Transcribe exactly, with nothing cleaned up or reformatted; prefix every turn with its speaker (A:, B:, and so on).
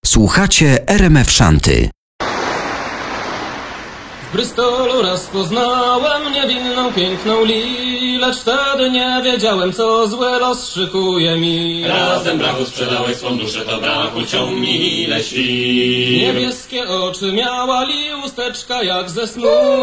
A: Słuchacie R M F Szanty.
B: W Bristolu raz poznałem niewinną, piękną Li, lecz wtedy nie wiedziałem, co złe los szykuje mi.
C: Razem brachu sprzedałeś swą duszę, to brachu ciągnij ile śli.
B: Niebieskie oczy miała Li, usteczka jak ze snu.